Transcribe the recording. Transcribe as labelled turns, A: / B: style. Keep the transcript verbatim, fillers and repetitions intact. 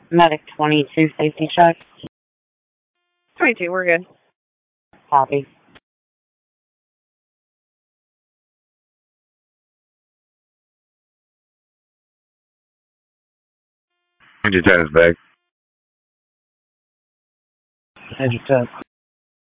A: Medic twenty-two, safety check.
B: twenty-two, we're good.
A: Copy.
C: Your ten is back.
A: Edge ten.